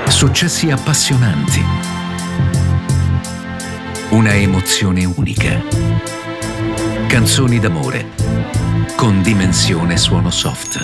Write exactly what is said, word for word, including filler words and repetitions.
Successi appassionanti. Una emozione unica. Canzoni d'amore con Dimensione Suono Soft.